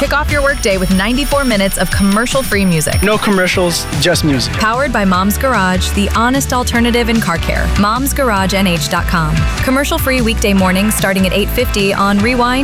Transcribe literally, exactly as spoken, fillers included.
Kick off your workday with ninety-four minutes of commercial-free music. No commercials, just music. Powered by Mom's Garage, the honest alternative in car care. moms garage n h dot com. Commercial-free weekday mornings starting at eight fifty on Rewind